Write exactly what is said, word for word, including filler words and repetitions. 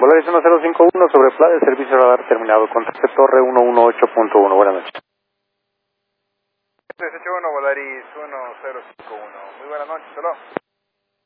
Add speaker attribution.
Speaker 1: Volaris uno cero cinco uno sobre Playa, servicio radar terminado. Contacte Torre ciento dieciocho punto uno. Buenas noches.
Speaker 2: ciento dieciocho punto uno, Volaris uno cero cinco uno. Muy buenas noches, hello.